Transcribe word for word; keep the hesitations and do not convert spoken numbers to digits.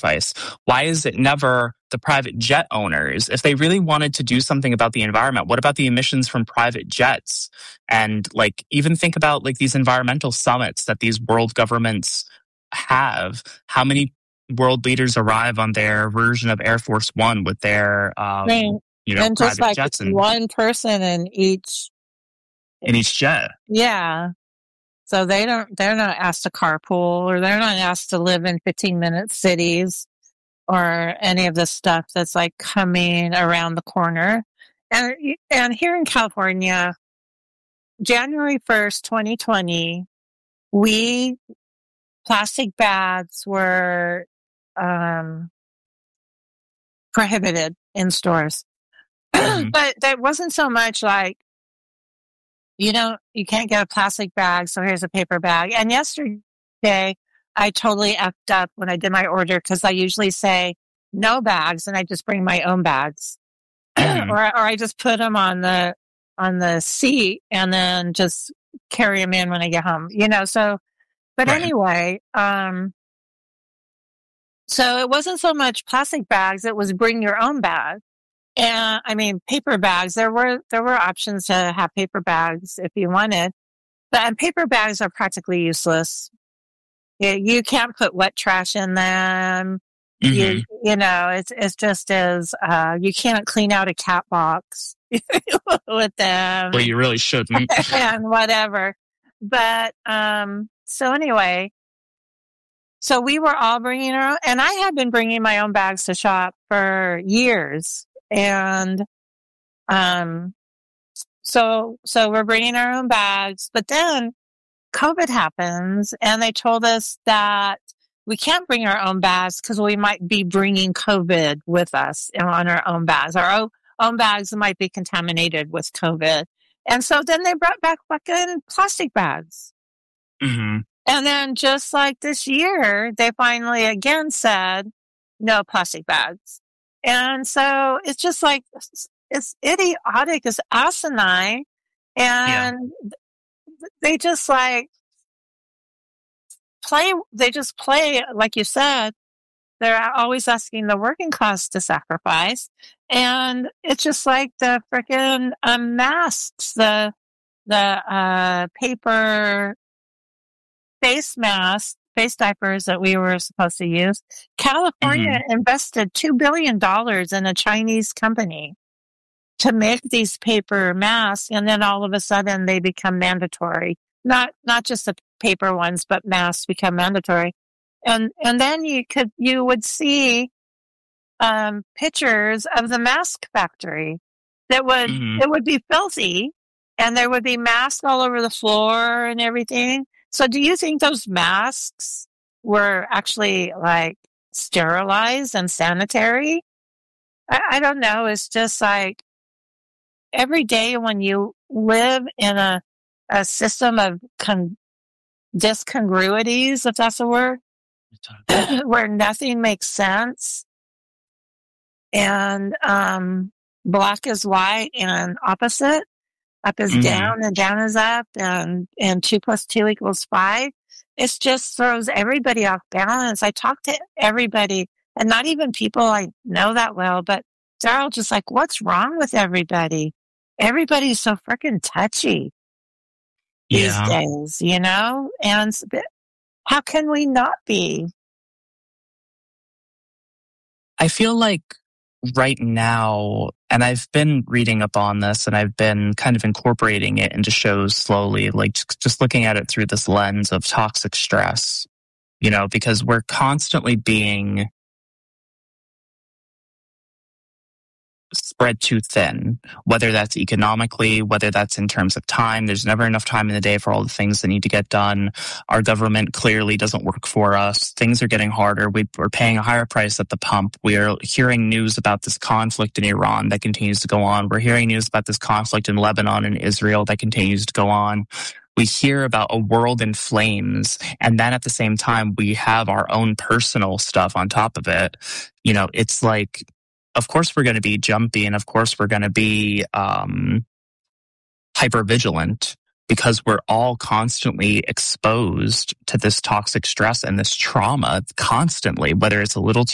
sacrifice? Why is it never the private jet owners? If they really wanted to do something about the environment, what about the emissions from private jets? And like, even think about like these environmental summits that these world governments have. How many world leaders arrive on their version of Air Force One with their, um, Right. you know, And just private like jets and one person in each, in each jet? yeah. So they don't, they're not asked to carpool, or they're not asked to live in fifteen minute cities or any of the stuff that's like coming around the corner. And, and here in California, January first, twenty twenty, we, plastic bags were, um, prohibited in stores. Mhm. But that wasn't so much like, you know, you can't get a plastic bag, so here's a paper bag. And yesterday, I totally effed up when I did my order, because I usually say no bags, and I just bring my own bags, Mhm. or or I just put them on the on the seat and then just carry them in when I get home. You know, so but Right. anyway, um, so it wasn't so much plastic bags; it was bring your own bag. And I mean, paper bags, there were, there were options to have paper bags if you wanted, but and paper bags are practically useless. You, you can't put wet trash in them. Mhm. You, you know, it's, it's just as, uh, you can't clean out a cat box with them. Well, you really shouldn't. And whatever. But, um, so anyway, so we were all bringing our own, and I had been bringing my own bags to shop for years. And, um, so, so we're bringing our own bags, but then COVID happens, and they told us that we can't bring our own bags because we might be bringing COVID with us on our own bags. Our own, own bags might be contaminated with COVID. And so then they brought back fucking plastic bags. Hmm. And then just like this year, they finally again said, no plastic bags. And so it's just like, it's idiotic, it's asinine. And yeah. they just like play, they just play, like you said, they're always asking the working class to sacrifice. And it's just like the freaking um, masks, the, the, uh, paper face masks, face diapers that we were supposed to use. California mm-hmm. invested two billion dollars in a Chinese company to make these paper masks. And then all of a sudden they become mandatory. Not, not just the paper ones, but masks become mandatory. And, and then you could, you would see, um, pictures of the mask factory that would, mm-hmm. it would be filthy, and there would be masks all over the floor and everything. So do you think those masks were actually like sterilized and sanitary? I, I don't know. It's just like every day when you live in a, a system of con- discongruities, if that's a word, where nothing makes sense, and um, black is white and opposite. Up is mm-hmm. down and down is up, and, and two plus two equals five. It just throws everybody off balance. I talk to everybody, and not even people I know that well, but they're all just like, what's wrong with everybody? Everybody's so freaking touchy these yeah. days, you know? And how can we not be? I feel like right now, and I've been reading up on this, and I've been kind of incorporating it into shows slowly, like just looking at it through this lens of toxic stress, you know, because we're constantly being spread too thin, whether that's economically, whether that's in terms of time. There's never enough time in the day for all the things that need to get done. Our government clearly doesn't work for us. Things are getting harder. We, we're paying a higher price at the pump. We're hearing news about this conflict in Iran that continues to go on. We're hearing news about this conflict in Lebanon and Israel that continues to go on. We hear about a world in flames, and then at the same time, we have our own personal stuff on top of it. You know, it's like, of course we're going to be jumpy, and of course we're going to be um, hyper-vigilant, because we're all constantly exposed to this toxic stress and this trauma constantly, whether it's a little